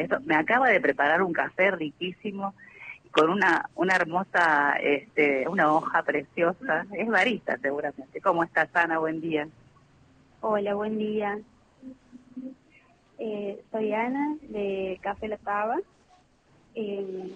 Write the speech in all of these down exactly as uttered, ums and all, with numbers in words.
Esto, me acaba de preparar un café riquísimo con una una hermosa, este, una hoja preciosa. Es barista seguramente. ¿Cómo estás, Ana? Buen día. Hola, buen día. Eh, soy Ana de Café La Taba. Eh,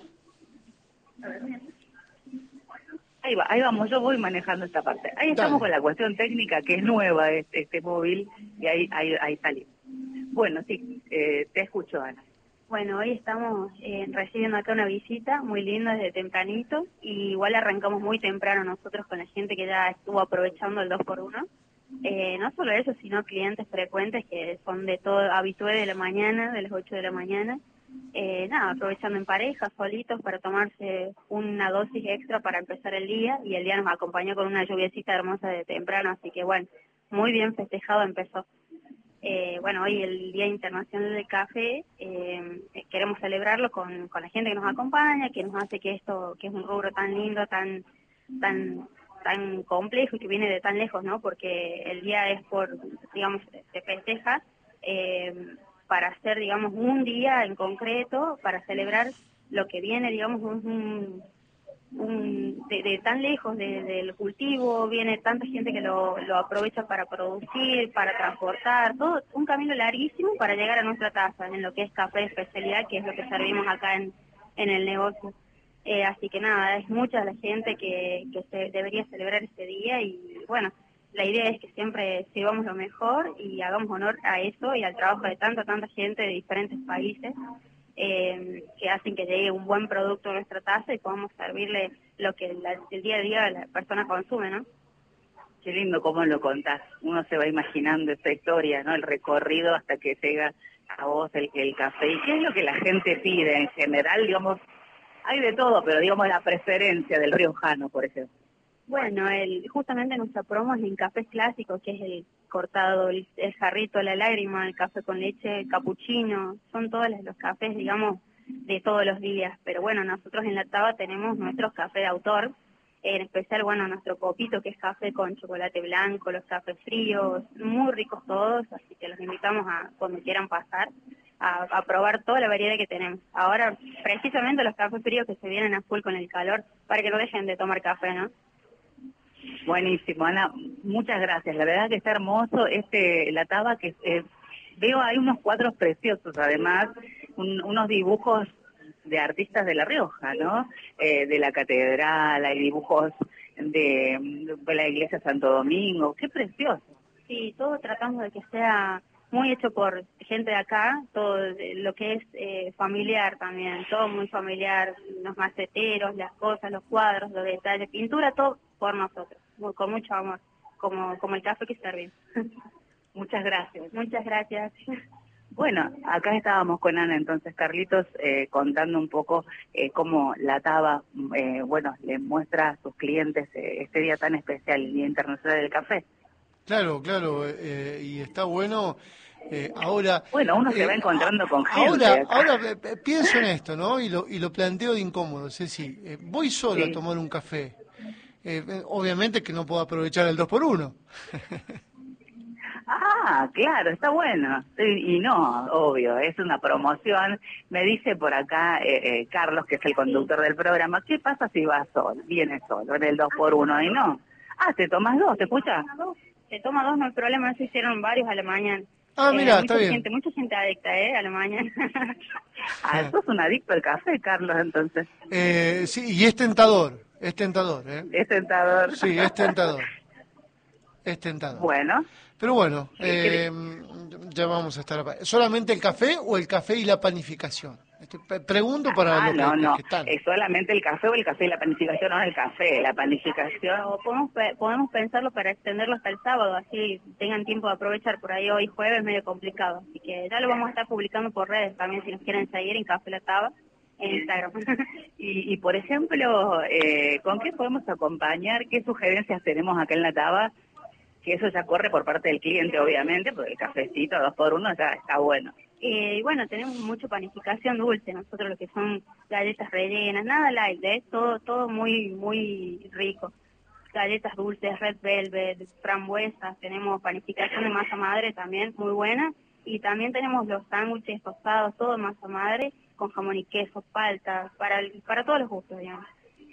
Ahí va, ahí vamos, yo voy manejando esta parte. Ahí estamos Dale. con la cuestión técnica, que es nueva este, este móvil, y ahí, ahí, ahí salimos. Bueno, sí, eh, te escucho, Ana. bueno, hoy estamos eh, recibiendo acá una visita muy linda desde tempranito, y igual arrancamos muy temprano nosotros con la gente que ya estuvo aprovechando el dos por uno. Eh, no solo eso, sino clientes frecuentes que son de todo, habitué de la mañana, de las ocho de la mañana. Eh, nada, aprovechando en pareja, solitos, para tomarse una dosis extra para empezar el día, y el día nos acompañó con una lluviecita hermosa de temprano, así que bueno, muy bien festejado empezó. Eh, bueno, hoy el Día Internacional del Café, eh, queremos celebrarlo con, con la gente que nos acompaña, que nos hace que esto, que es un rubro tan lindo, tan tan tan complejo y que viene de tan lejos, ¿no? Porque el día es por, digamos, se festeja eh, para hacer, digamos, un día en concreto, para celebrar lo que viene, digamos, un, un, de, de tan lejos de, del cultivo, viene tanta gente que lo, lo aprovecha para producir, para transportar, todo un camino larguísimo para llegar a nuestra taza, en lo que es café de especialidad, que es lo que servimos acá en, en el negocio. Eh, así que nada, es mucha la gente que, que se debería celebrar este día, y bueno, la idea es que siempre sirvamos lo mejor y hagamos honor a eso y al trabajo de tanta, tanta gente de diferentes países, eh, que hacen que llegue un buen producto a nuestra taza y podamos servirle lo que la, el día a día la persona consume, ¿no? Qué lindo cómo lo contás. Uno se va imaginando esta historia, ¿no? El recorrido hasta que llega a vos el, el café. ¿Y qué es lo que la gente pide en general? Digamos, hay de todo, pero digamos la preferencia del riojano, por ejemplo. Bueno, el, justamente nuestra promo es en cafés clásicos, que es el cortado, el, el jarrito, la lágrima, el café con leche, el capuchino, son todos los, los cafés, digamos, de todos los días. Pero bueno, nosotros en La Taba tenemos nuestros cafés de autor, en especial, bueno, nuestro copito, que es café con chocolate blanco, los cafés fríos, muy ricos todos, así que los invitamos a, cuando quieran pasar, a, a probar toda la variedad que tenemos. Ahora, precisamente los cafés fríos que se vienen a full con el calor, para que no dejen de tomar café, ¿no? Buenísimo, Ana, muchas gracias. La verdad que está hermoso este La Taba, que eh, veo hay unos cuadros preciosos, además, un, unos dibujos de artistas de La Rioja, ¿no? Eh, de la catedral, hay dibujos de, de la iglesia Santo Domingo, qué precioso. Sí, todo tratamos de que sea muy hecho por gente de acá, todo de- lo que es eh, familiar también, todo muy familiar, los maceteros, las cosas, los cuadros, los detalles, pintura, todo por nosotros, muy- con mucho amor, como como el café que servimos. Muchas gracias. Muchas gracias. Bueno, acá estábamos con Ana, entonces Carlitos, eh, contando un poco eh, cómo La Taba, eh, bueno, le muestra a sus clientes eh, este día tan especial, el Día Internacional del Café. Claro, claro, eh, y está bueno. Eh, ahora, Bueno, uno se va eh, a- encontrando con ahora, gente ahora acá. eh, eh, pienso en esto, ¿no? Y lo, y lo planteo de incómodo. Ceci, eh, voy solo a Sí. tomar un café. Eh, eh, obviamente que no puedo aprovechar el dos por uno. Ah, claro, está bueno. Sí, y no, obvio, es una promoción. Me dice por acá eh, eh, Carlos, que es el conductor del programa, ¿qué pasa si vas solo? Vienes solo en el dos por uno y no. Ah, te tomas dos, ¿te escuchas? Se toma dos, no hay problema, se hicieron varios a la mañana. Ah, Eh, hay mira, está mucha bien. gente, mucha gente adicta, ¿eh? A la mañana. Ah, sos un adicto al café, Carlos, entonces. Eh, sí, y es tentador, es tentador, ¿eh? Es tentador. Sí, es tentador, es tentador. Bueno, Pero bueno, ¿qué, qué- eh, ya vamos a estar. ¿Solamente el café o el café y la panificación? Este, pe- pregunto para Ah, los que, no, los no, que están. es solamente el café o el café y la panificación, no el café, la panificación. O podemos, pe- podemos pensarlo para extenderlo hasta el sábado, así tengan tiempo de aprovechar. Por ahí hoy jueves medio complicado, así que ya lo vamos a estar publicando por redes también, si nos quieren seguir en Café La Taba en Instagram. Y, y por ejemplo, eh, ¿con qué podemos acompañar? ¿Qué sugerencias tenemos acá en La Taba? Que eso ya corre por parte del cliente, obviamente, porque el cafecito dos por uno ya está bueno. Eh, y bueno, tenemos mucha panificación dulce, nosotros lo que son galletas rellenas, nada light, ¿eh? todo todo muy muy rico. Galletas dulces, red velvet, frambuesas, tenemos panificación de masa madre también muy buena, Y también tenemos los sándwiches tostados, todo en masa madre, con jamón y queso, palta, para el, para todos los gustos, digamos.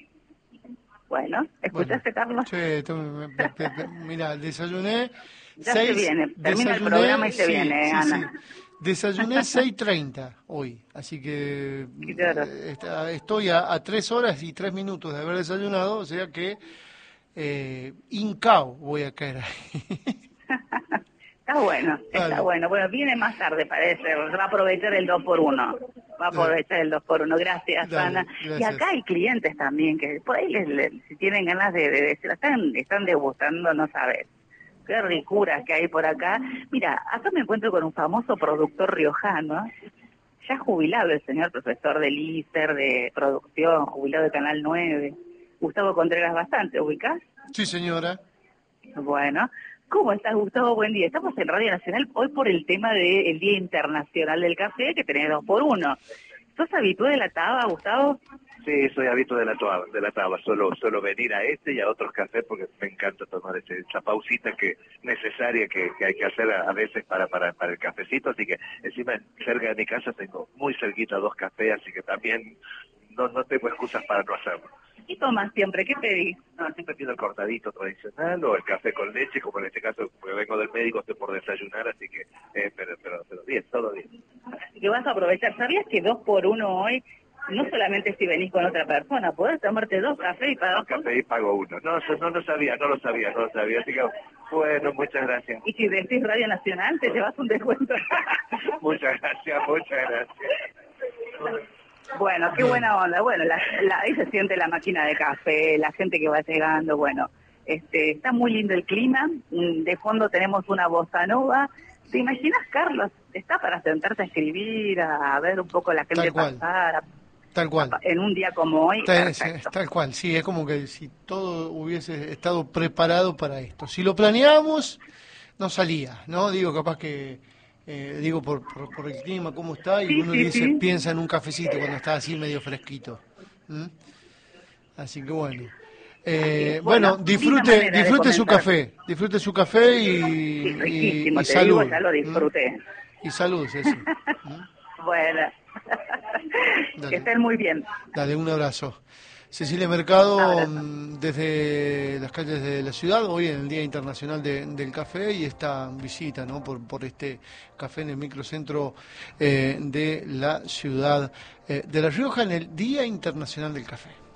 Bueno, ¿escuchaste, Bueno, Carlos? che, tú, me- me- me- me- mira, desayuné Ya se seis, viene, termina el desayuné, programa y se sí, viene, sí, Ana. sí, desayuné seis treinta hoy, así que Claro. eh, está- estoy a, a tres horas y tres minutos de haber desayunado, o sea que eh, hincao voy a caer ahí. Está bueno, está Dale. bueno. Bueno, viene más tarde, parece. Va a aprovechar el dos por uno. Va a aprovechar el dos por uno. Gracias, Dale, Ana. gracias. Y acá hay clientes también que por ahí, les, les- si tienen ganas de, de decir, están, están degustando, no sabes. Qué ricuras que hay por acá. Mira, acá me encuentro con un famoso productor riojano, ya jubilado, el señor profesor del I S E R, de producción, jubilado de Canal nueve. Gustavo Contreras Bastante, ¿ubicás? Sí, señora. Bueno, ¿cómo estás, Gustavo? Buen día. Estamos en Radio Nacional hoy por el tema del Día Internacional del Café, que tenés dos por uno. ¿Sos habitual de la Taba, Gustavo? Sí, soy hábito de la taba, de la taba. Solo, solo venir a este y a otros cafés porque me encanta tomar ese, esa pausita que necesaria que, que hay que hacer a, a veces para, para, para el cafecito. Así que encima cerca de mi casa tengo muy cerquita dos cafés, así que también no, no tengo excusas para no hacerlo. ¿Qué tomas siempre? ¿Qué pedís? No, siempre pido el cortadito tradicional o el café con leche, como en este caso, porque vengo del médico, estoy por desayunar, así que, eh, pero, pero, pero bien, todo bien. Que vas a aprovechar. ¿Sabías que dos por uno hoy, no solamente si venís con otra persona, podés tomarte dos cafés y para Dos cafés y pago uno. No, eso no lo sabía, no lo sabía, no lo sabía. Así que, bueno, muchas gracias. Y si decís Radio Nacional, te llevas un descuento. Muchas gracias, muchas gracias. Bueno, qué buena onda. Bueno, la, la, ahí se siente la máquina de café, la gente que va llegando. Bueno, este, está muy lindo el clima. De fondo tenemos una bossa nova. ¿Te imaginas, Carlos? Está para sentarte a escribir, a ver un poco la gente Tal cual. pasar. A, Tal cual. a, en un día como hoy. Tal, Perfecto. tal cual, sí, es como que si todo hubiese estado preparado para esto. Si lo planeábamos, no salía, ¿no? Digo, capaz que, eh, digo, por, por, por el clima, cómo está, y Sí, uno sí, dice, sí. piensa en un cafecito cuando está así medio fresquito. ¿Mm? Así que bueno. Eh, Así, bueno, bueno, disfrute, linda manera de disfrute su comenzar. café, disfrute su café y, Sí, y, riquísimo, y te salud. digo, ya lo disfruté. ¿Mm? Y salud, Ceci. ¿Mm? Bueno, que Dale. estén muy bien. Dale, un abrazo. Cecilia Mercado, Abrazo. mm, desde las calles de la ciudad, hoy en el Día Internacional de- del Café y esta visita, ¿no? por, por este café en el microcentro eh, de la ciudad eh, de La Rioja en el Día Internacional del Café.